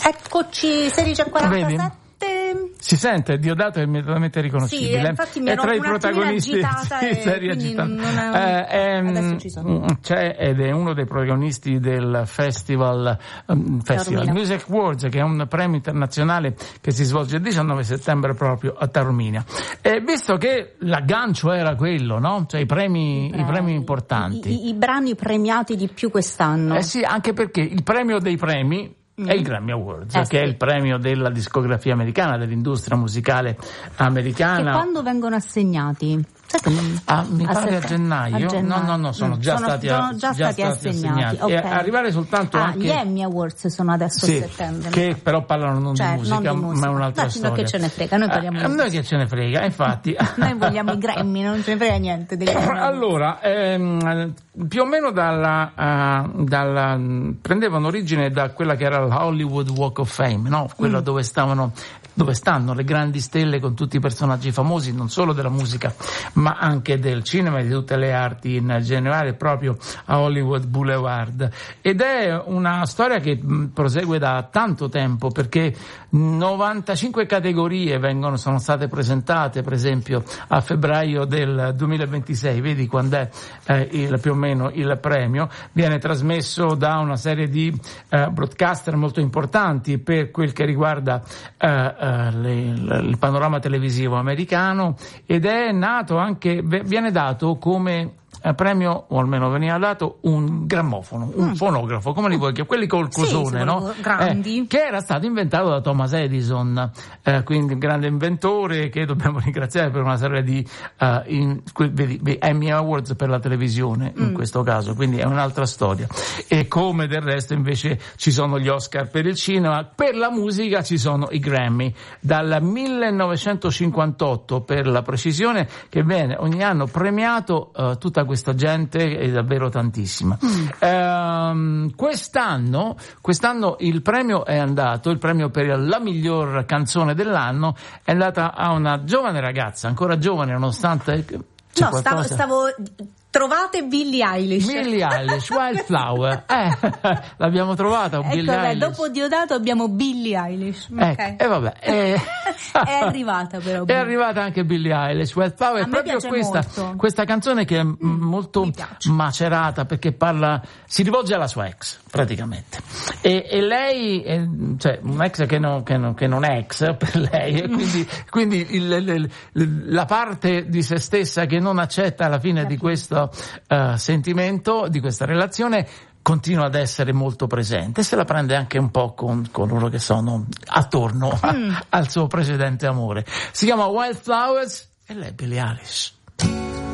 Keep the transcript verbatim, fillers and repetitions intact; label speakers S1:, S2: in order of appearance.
S1: Eccoci, sedici e quarantasette.
S2: Si sente, Diodato è immediatamente riconoscibile.
S1: Sì, infatti mi
S2: è
S1: ero
S2: tra i
S1: un
S2: protagonisti
S1: agitata
S2: sì,
S1: e
S2: serie agitata.
S1: Non è un...
S2: eh, ehm,
S1: Adesso ci sono.
S2: C'è ed è uno dei protagonisti del Festival, um, Festival Music Awards, che è un premio internazionale che si svolge il diciannove settembre proprio a Taormina. E visto che l'aggancio era quello, no? Cioè i premi, i premi, i premi importanti.
S1: I, i, I brani premiati di più quest'anno.
S2: Eh sì, anche perché il premio dei premi è il Grammy Awards, eh, che sì. è il premio della discografia americana, dell'industria musicale americana.
S1: Che quando vengono assegnati?
S2: Ah, mi a pare a gennaio. a gennaio. No, no, no, sono già
S1: sono,
S2: stati,
S1: sono già
S2: già
S1: stati,
S2: stati
S1: assegnati.
S2: assegnati.
S1: Okay.
S2: E arrivare soltanto
S1: ah,
S2: anche
S1: gli Emmy Awards sono adesso
S2: sì,
S1: a settembre.
S2: Che però parlano non,
S1: cioè,
S2: di, musica,
S1: non di musica,
S2: ma è un'altra
S1: no,
S2: storia.
S1: Che ce ne frega, noi parliamo
S2: eh,
S1: di musica.
S2: Noi che ce ne frega, infatti.
S1: Noi vogliamo i Grammy, non ce ne frega niente degli
S2: Allora, ehm, più o meno dalla, uh, dalla prendevano origine da quella che era la Hollywood Walk of Fame, no? Quella mm. dove stavano dove stanno le grandi stelle con tutti i personaggi famosi, non solo della musica ma anche del cinema e di tutte le arti in generale, proprio a Hollywood Boulevard. Ed è una storia che prosegue da tanto tempo, perché novantacinque categorie vengono, sono state presentate, per esempio a febbraio del duemilaventisei, vedi quando è eh, il, più o meno il premio, viene trasmesso da una serie di eh, broadcaster molto importanti per quel che riguarda eh, Uh, le, le, il panorama televisivo americano, ed è nato anche, viene dato come eh, premio, o almeno veniva dato, un grammofono, un mm. fonografo, come li vuoi chiamare, quelli col cosone,
S1: sì,
S2: no?
S1: Grandi.
S2: Eh, che era stato inventato da Thomas Edison, eh, quindi un grande inventore che dobbiamo ringraziare per una serie di uh, in, vedi, Emmy Awards per la televisione in mm. questo caso, quindi è un'altra storia. E come del resto invece ci sono gli Oscar per il cinema, per la musica ci sono i Grammy dal millenovecentocinquantotto per la precisione, che viene ogni anno premiato uh, tutta questa gente, è davvero tantissima. Mm. Ehm, quest'anno, quest'anno il premio è andato, il premio per la miglior canzone dell'anno è andata a una giovane ragazza, ancora giovane nonostante...
S1: No, stavo, stavo... Trovate Billie Eilish.
S2: Billie Eilish, Wildflower. Eh, l'abbiamo trovata,
S1: ecco,
S2: Billie
S1: beh,
S2: Eilish.
S1: Dopo Diodato abbiamo Billie Eilish.
S2: Ecco,
S1: okay.
S2: E vabbè. Eh.
S1: È arrivata però.
S2: È arrivata anche Billie Eilish, Wildflower.
S1: A
S2: È proprio questa,
S1: molto.
S2: questa canzone che è mm, molto macerata, perché parla, si rivolge alla sua ex, praticamente. E, e lei, è, cioè, un ex che non, che, non, che non è ex per lei, e quindi, quindi il, il, il, la parte di se stessa che non accetta alla fine di questo Uh, sentimento, di questa relazione, continua ad essere molto presente, se la prende anche un po' con coloro che sono attorno mm. a, al suo precedente amore. Si chiama Wildflowers e lei è Billie Eilish.